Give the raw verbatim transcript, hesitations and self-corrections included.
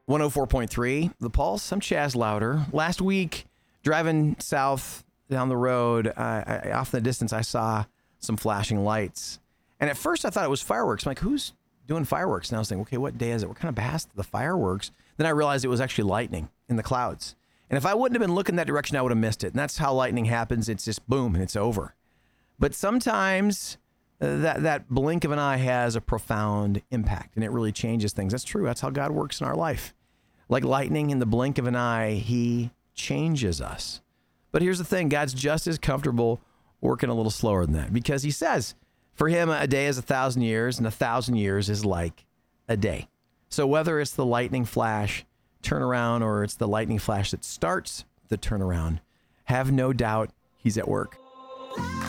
one oh four point three, The Pulse. I'm Chaz Louder. Last week, driving south down the road, I, I, off in the distance, I saw some flashing lights. And at first, I thought it was fireworks. I'm like, who's doing fireworks? And I was thinking, okay, what day is it? What kind of past the fireworks? Then I realized it was actually lightning in the clouds. And if I wouldn't have been looking that direction, I would have missed it. And that's how lightning happens. It's just boom, and it's over. But sometimes uh, that, that blink of an eye has a profound impact, and it really changes things. That's true. That's how God works in our life. Like lightning in the blink of an eye, he changes us. But here's the thing. God's just as comfortable working a little slower than that, because he says, for him, a day is a thousand years, and a thousand years is like a day. So whether it's the lightning flash turnaround or it's the lightning flash that starts the turnaround, have no doubt he's at work.